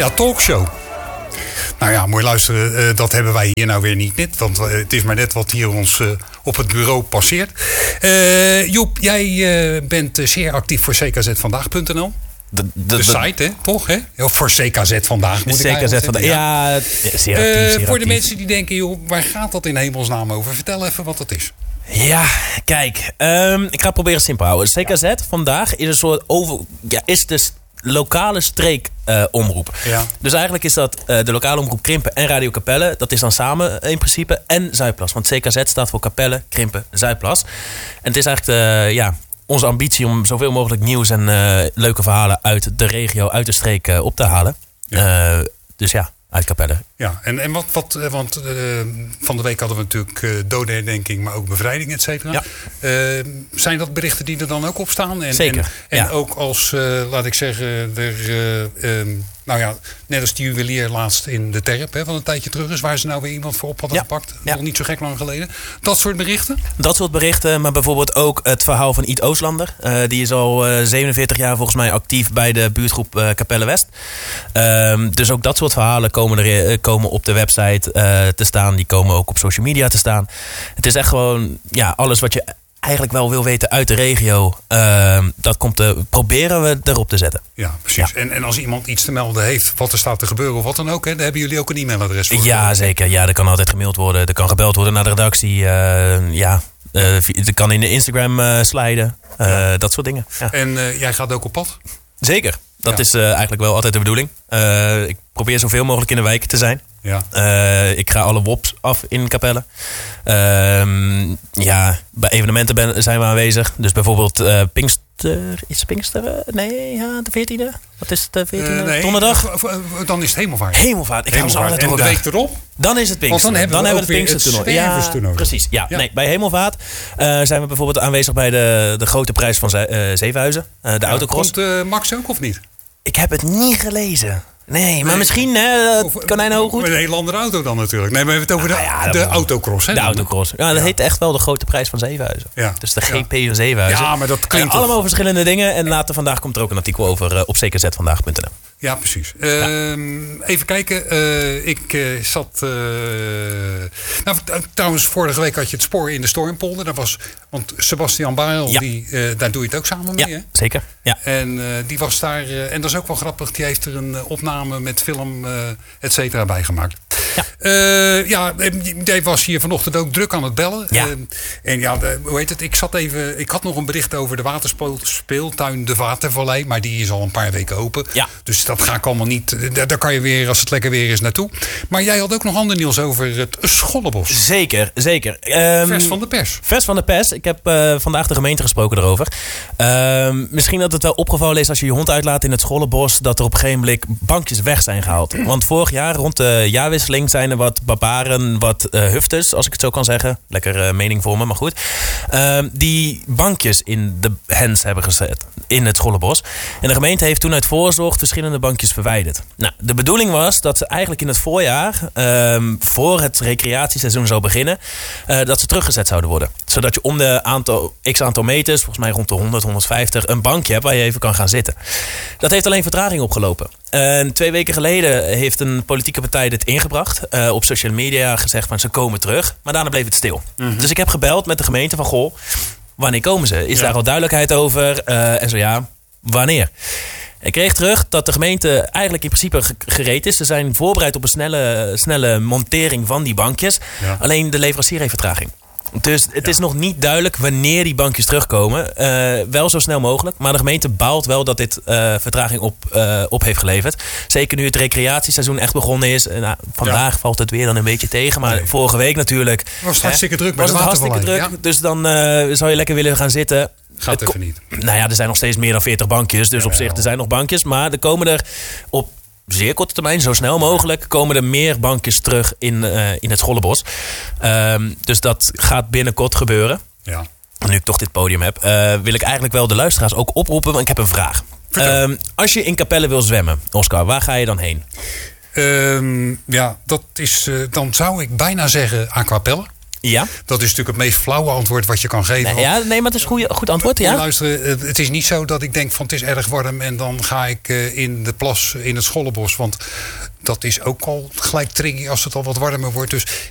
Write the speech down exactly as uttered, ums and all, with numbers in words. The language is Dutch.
Ja, talkshow. Nou ja, mooi luisteren, uh, dat hebben wij hier nou weer niet net. Want uh, het is maar net wat hier ons uh, op het bureau passeert. Uh, Joep, jij uh, bent uh, zeer actief voor c k z vandaag punt n l. De, de, de site, hè? Toch? Hè? Of voor C K Z Vandaag. Moet C K Z Vandaag, ja. ja zeer actief, zeer uh, voor actief. de mensen die denken, joh, waar gaat dat in hemelsnaam over? Vertel even wat dat is. Ja, kijk. Um, ik ga het proberen simpel houden. C K Z ja. Vandaag is een soort over... Ja, is de lokale streekomroep. Uh, ja. Dus eigenlijk is dat uh, de lokale omroep Krimpen en Radio Capelle. Dat is dan samen uh, in principe. En Zuidplas. Want C K Z staat voor Capelle, Krimpen, Zuidplas. En het is eigenlijk uh, ja, onze ambitie om zoveel mogelijk nieuws en uh, leuke verhalen uit de regio, uit de streek uh, op te halen. Ja. Uh, dus ja, uit Capelle. Ja, en, en wat, wat want uh, van de week hadden we natuurlijk uh, dodenherdenking, maar ook bevrijding, et cetera. Ja. Uh, zijn dat berichten die er dan ook op staan? En, Zeker. En, en ja. ook als, uh, laat ik zeggen, er, uh, um, nou ja, net als die juwelier laatst in de Terp, hè, van een tijdje terug is, waar ze nou weer iemand voor op hadden ja. gepakt. Ja. Nog niet zo gek lang geleden. Dat soort berichten? Dat soort berichten, maar bijvoorbeeld ook het verhaal van Iet Ooslander. Uh, die is al uh, zevenenveertig jaar volgens mij actief bij de buurtgroep uh, Capelle West. Uh, dus ook dat soort verhalen komen, er, uh, komen op de website uh, te staan. Die komen ook op social media te staan. Het is echt gewoon ja, alles wat je eigenlijk wel wil weten uit de regio. Uh, dat komt te, proberen we erop te zetten. Ja, precies. Ja. En, en als iemand iets te melden heeft wat er staat te gebeuren of wat dan ook, hè, dan hebben jullie ook een e-mailadres voor. Ja, zeker. Ja, er kan altijd gemaild worden. Er kan gebeld worden naar de redactie. Uh, ja, uh, er kan in de Instagram uh, sliden. Uh, ja. Dat soort dingen. Ja. En uh, jij gaat ook op pad? Zeker. Dat ja. is uh, eigenlijk wel altijd de bedoeling. Uh, ik probeer zoveel mogelijk in de wijk te zijn. Ja. Uh, ik ga alle W O P's af in Capelle. Uh, ja, bij evenementen ben, zijn we aanwezig. Dus bijvoorbeeld uh, Pinkster. Is het Pinkster? Nee, ja, de veertiende. Wat is het, de veertiende? Uh, nee, donderdag? Dan is het Hemelvaart. Hemelvaart. Ik Hemelvaart. altijd en de week erop? Dan is het Pinkster. Want dan hebben dan we, hebben we het Pinkstertoernooi. Ja, precies. Ja, ja. Nee, bij Hemelvaart uh, zijn we bijvoorbeeld aanwezig bij de, de grote prijs van uh, Zevenhuizen. Uh, de ja, autocross. Komt uh, Max ook of niet? Ik heb het niet gelezen. Nee, maar nee. misschien hè, Konijnenhoog goed. Een hele andere auto dan natuurlijk. Nee, maar we hebben het over de, ah, ja, de autocross. Hè, de autocross. Ja, dat ja. heet echt wel de grote prijs van Zevenhuizen. Ja. Dus de G P van Zevenhuizen. Ja, maar dat klinkt uh, allemaal verschillende dingen. En later vandaag komt er ook een artikel over uh, op c k z vandaag punt n l. Ja, precies. Uh, ja. Even kijken. Uh, ik uh, zat... Uh, nou, trouwens, vorige week had je het spoor in de Stormpolder. Dat was, want Sebastian Barel, ja. die, uh, daar doe je het ook samen mee, ja, hè? Zeker. Ja. En uh, die was daar... Uh, en dat is ook wel grappig. Die heeft er een uh, opname met film, uh, et cetera, bij gemaakt. Ja. Uh, ja, jij was hier vanochtend ook druk aan het bellen. Ja. Uh, en ja, de, hoe heet het? Ik zat even... Ik had nog een bericht over de waterspeeltuin De Watervallei. Maar die is al een paar weken open. Ja. Dus dat ga ik allemaal niet... Daar kan je weer, als het lekker weer is, naartoe. Maar jij had ook nog ander nieuws over het Schollebos. Zeker, zeker. Um, vers van de pers. Vers van de pers. Ik heb uh, vandaag de gemeente gesproken erover. Um, misschien dat het wel opgevallen is als je je hond uitlaat in het Schollebos, dat er op een gegeven moment bankjes weg zijn gehaald. Want vorig jaar, rond de jaarwisseling, zijn er wat barbaren, wat uh, hufters, als ik het zo kan zeggen. Lekker uh, mening voor me, maar goed. Uh, die bankjes in de hens hebben gezet in het Schollebos. En de gemeente heeft toen uit voorzorg verschillende bankjes verwijderd. Nou, de bedoeling was dat ze eigenlijk in het voorjaar, um, voor het recreatieseizoen zou beginnen, uh, dat ze teruggezet zouden worden. Zodat je om de aantal, x aantal meters, volgens mij rond de honderd, honderdvijftig, een bankje hebt waar je even kan gaan zitten. Dat heeft alleen vertraging opgelopen. Uh, twee weken geleden heeft een politieke partij dit ingebracht. Uh, op social media gezegd van ze komen terug. Maar daarna bleef het stil. Mm-hmm. Dus ik heb gebeld met de gemeente van goh, wanneer komen ze? Is ja. daar al duidelijkheid over? Uh, en zo ja, wanneer? Ik kreeg terug dat de gemeente eigenlijk in principe gereed is. Ze zijn voorbereid op een snelle, snelle montering van die bankjes. Ja. Alleen de leverancier heeft vertraging. Dus het ja. is nog niet duidelijk wanneer die bankjes terugkomen. Uh, wel zo snel mogelijk. Maar de gemeente baalt wel dat dit uh, vertraging op, uh, op heeft geleverd. Zeker nu het recreatieseizoen echt begonnen is. Uh, nou, vandaag ja. valt het weer dan een beetje tegen. Maar nee. vorige week natuurlijk. Was het hartstikke druk bij was de het hartstikke druk. Ja. Dus dan uh, zou je lekker willen gaan zitten. Gaat even niet. Nou ja, er zijn nog steeds meer dan veertig bankjes. Dus ja, op zich, er zijn nog bankjes. Maar er komen er op zeer korte termijn, zo snel mogelijk, komen er meer bankjes terug in, uh, in het Schollebos. Um, dus dat gaat binnenkort gebeuren. Ja. Nu ik toch dit podium heb, uh, wil ik eigenlijk wel de luisteraars ook oproepen, want ik heb een vraag. Um, als je in Capelle wil zwemmen, Oscar, waar ga je dan heen? Um, ja, dat is, uh, dan zou ik bijna zeggen Aquapelle. Ja. Dat is natuurlijk het meest flauwe antwoord wat je kan geven. Nee, ja, nee maar het is een goeie, goed antwoord. Ja? Luister, het is niet zo dat ik denk van het is erg warm en dan ga ik in de plas in het Schollenbos. Want dat is ook al gelijk tricky als het al wat warmer wordt. Dus